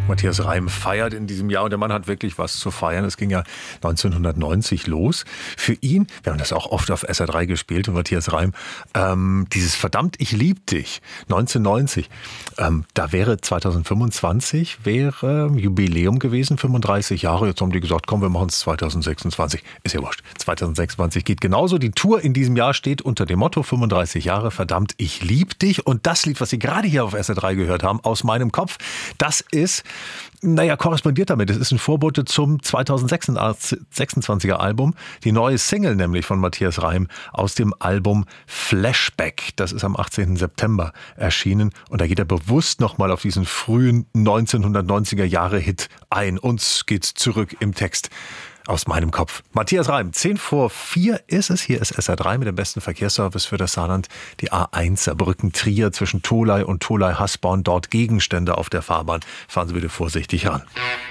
Matthias Reim feiert in diesem Jahr und der Mann hat wirklich was zu feiern. Es ging ja 1990 los. Für ihn, wir haben das auch oft auf SR3 gespielt, und Matthias Reim, dieses verdammt, ich lieb dich, 1990, da wäre 2025, Jubiläum gewesen, 35 Jahre. Jetzt haben die gesagt, komm, wir machen es 2026. Ist ja wurscht. 2026 geht genauso. Die Tour in diesem Jahr steht unter dem Motto 35 Jahre, verdammt, ich lieb dich. Und das Lied, was Sie gerade hier auf SR3 gehört haben, aus meinem Kopf, das ist, korrespondiert damit. Es ist ein Vorbote zum 2026er Album. Die neue Single nämlich von Matthias Reim aus dem Album Flashback. Das ist am 18. September erschienen. Und da geht er bewusst nochmal auf diesen frühen 1990er Jahre Hit ein. Uns geht's zurück im Text. Aus meinem Kopf. Matthias Reim, 4:10 ist es. Hier ist SR3 mit dem besten Verkehrsservice für das Saarland. Die A1 Saarbrücken-Trier zwischen Tholey und Tholey-Hasborn. Dort Gegenstände auf der Fahrbahn. Fahren Sie bitte vorsichtig ran.